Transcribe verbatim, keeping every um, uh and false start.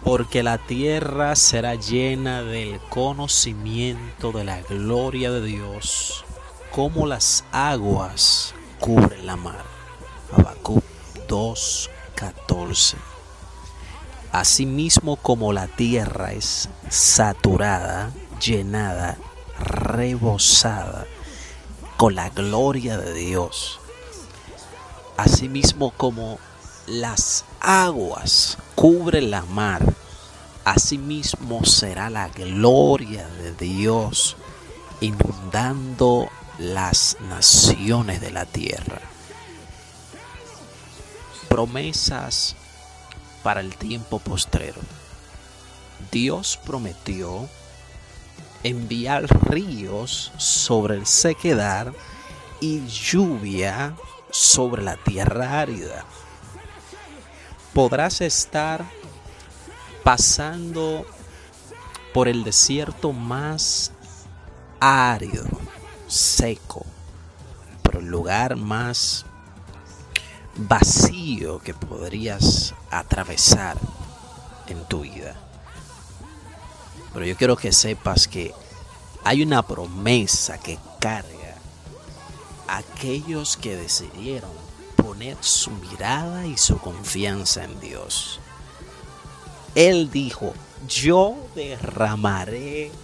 Porque la tierra será llena del conocimiento de la gloria de Dios, como las aguas cubren la mar. Habacuc dos catorce. Asimismo como la tierra es saturada, llenada, rebosada con la gloria de Dios, asimismo como las aguas cubren la mar, asimismo será la gloria de Dios inundando las naciones de la tierra. Promesas para el tiempo postrero. Dios prometió enviar ríos sobre el sequedal y lluvia sobre la tierra árida. Podrás estar pasando por el desierto más árido, seco, por el lugar más vacío que podrías atravesar en tu vida. Pero yo quiero que sepas que hay una promesa que carga a aquellos que decidieron poner su mirada y su confianza en Dios. Él dijo: yo derramaré